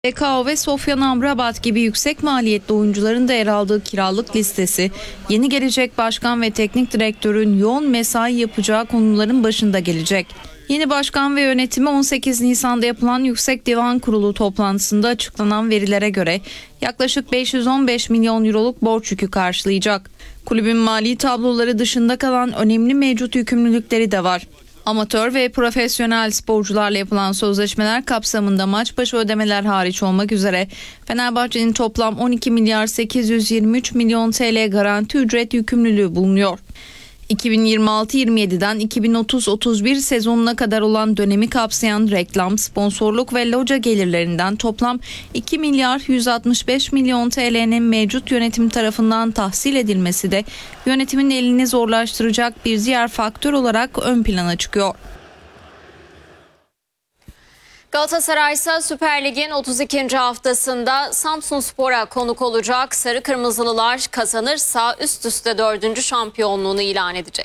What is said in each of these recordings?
BKO ve Sofyan Amrabat gibi yüksek maliyetli oyuncuların da yer aldığı kiralık listesi, yeni gelecek başkan ve teknik direktörün yoğun mesai yapacağı konuların başında gelecek. Yeni başkan ve yönetimi 18 Nisan'da yapılan Yüksek Divan Kurulu toplantısında açıklanan verilere göre yaklaşık 515 milyon euroluk borç yükü karşılayacak. Kulübün mali tabloları dışında kalan önemli mevcut yükümlülükleri de var. Amatör ve profesyonel sporcularla yapılan sözleşmeler kapsamında maç başı ödemeler hariç olmak üzere Fenerbahçe'nin toplam 12 milyar 823 milyon TL garanti ücret yükümlülüğü bulunuyor. 2026-27'den 2030-31 sezonuna kadar olan dönemi kapsayan reklam, sponsorluk ve loca gelirlerinden toplam 2 milyar 165 milyon TL'nin mevcut yönetim tarafından tahsil edilmesi de yönetimin elini zorlaştıracak bir diğer faktör olarak ön plana çıkıyor. Galatasaray ise Süper Lig'in 32. haftasında Samsunspor'a konuk olacak. Sarı Kırmızılılar kazanırsa üst üste 4. şampiyonluğunu ilan edecek.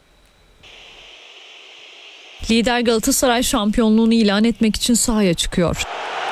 Lider Galatasaray şampiyonluğunu ilan etmek için sahaya çıkıyor.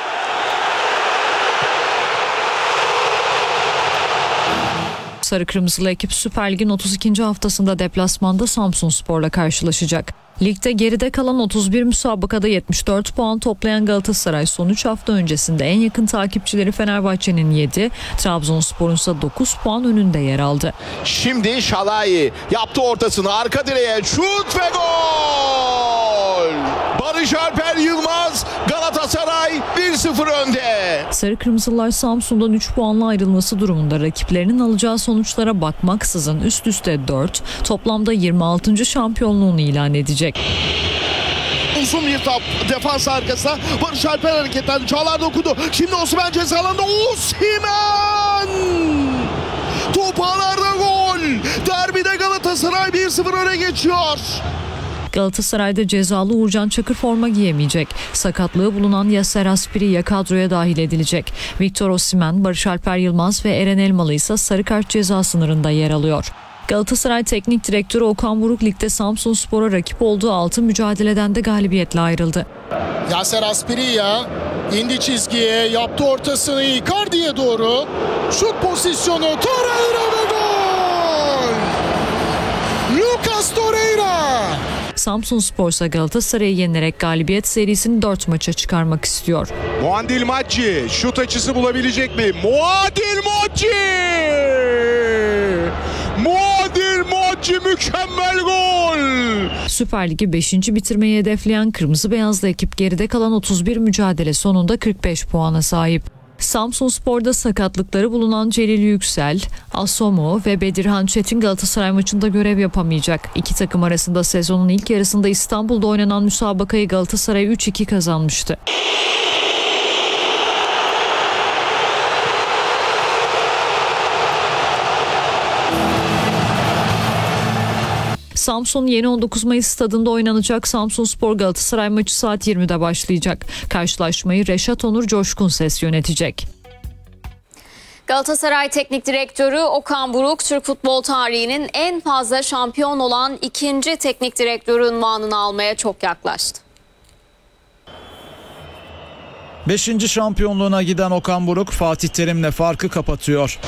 Sarı Kırmızılı ekip Süper Lig'in 32. haftasında deplasmanda Samsunspor'la karşılaşacak. Ligde geride kalan 31 müsabakada 74 puan toplayan Galatasaray son 3 hafta öncesinde en yakın takipçileri Fenerbahçe'nin 7, Trabzonspor'un ise 9 puan önünde yer aldı. Şimdi Şalai yaptı ortasını, arka direğe şut ve gol! Barış Alper Yılmaz, Galatasaray 1-0 önde. Sarı Kırmızılar Samsun'dan 3 puanla ayrılması durumunda rakiplerinin alacağı sonuçlara bakmaksızın üst üste 4, toplamda 26. şampiyonluğunu ilan edecek. Uzun bir top defans arkasına, Barış Alper hareketlendi, Çağlar dokundu. Şimdi Osimhen ceza alanında, Osimhen! Top ağlarda gol! Derbide Galatasaray 1-0 öne geçiyor. Galatasaray'da cezalı Uğurcan Çakır forma giyemeyecek. Sakatlığı bulunan Yasser Aspiri kadroya dahil edilecek. Victor Osimhen, Barış Alper Yılmaz ve Eren Elmalı ise sarı kart ceza sınırında yer alıyor. Galatasaray Teknik Direktörü Okan Buruk ligde Samsunspor'a rakip olduğu 6 mücadeleden de galibiyetle ayrıldı. Yasser Aspiriya indi çizgiye, yaptı ortasını Icardi'ye doğru. Şut pozisyonu, Torreira ve gol! Lucas Torreira! Samsunspor ise Galatasaray'ı yenerek galibiyet serisini 4 maça çıkarmak istiyor. Muadil Maçi şut açısı bulabilecek mi? Muadil Maçi! Muadil Maçi mükemmel gol! Süper Lig'i 5. bitirmeyi hedefleyen Kırmızı Beyazlı ekip geride kalan 31 mücadele sonunda 45 puana sahip. Samsunspor'da sakatlıkları bulunan Celil Yüksel, Asomu ve Bedirhan Çetin Galatasaray maçında görev yapamayacak. İki takım arasında sezonun ilk yarısında İstanbul'da oynanan müsabakayı Galatasaray 3-2 kazanmıştı. Samsun yeni 19 Mayıs stadında oynanacak Samsunspor Galatasaray maçı saat 20'de başlayacak. Karşılaşmayı Reşat Onur Coşkun Ses yönetecek. Galatasaray Teknik Direktörü Okan Buruk, Türk futbol tarihinin en fazla şampiyon olan ikinci teknik direktörü unvanını almaya çok yaklaştı. 5. şampiyonluğuna giden Okan Buruk Fatih Terim'le farkı kapatıyor.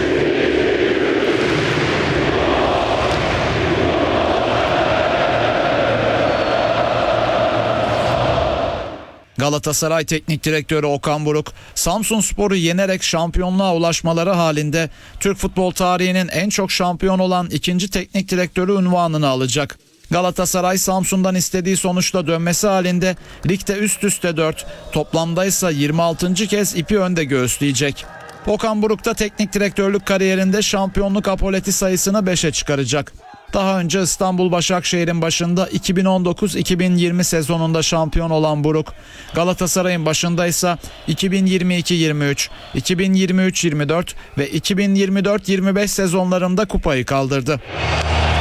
Galatasaray Teknik Direktörü Okan Buruk, Samsunspor'u yenerek şampiyonluğa ulaşmaları halinde Türk futbol tarihinin en çok şampiyon olan ikinci teknik direktörü unvanını alacak. Galatasaray Samsun'dan istediği sonuçla dönmesi halinde ligde üst üste 4, toplamda ise 26. kez ipi önde göğüsleyecek. Okan Buruk da teknik direktörlük kariyerinde şampiyonluk apoleti sayısını 5'e çıkaracak. Daha önce İstanbul Başakşehir'in başında 2019-2020 sezonunda şampiyon olan Buruk, Galatasaray'ın başında ise 2022-23, 2023-24 ve 2024-25 sezonlarında kupayı kaldırdı.